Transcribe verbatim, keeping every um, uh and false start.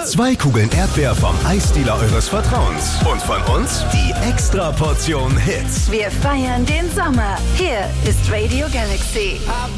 Zwei Kugeln Erdbeer vom Eisdealer eures Vertrauens. Und von uns die extra Portion Hits. Wir feiern den Sommer. Hier ist Radio Galaxy.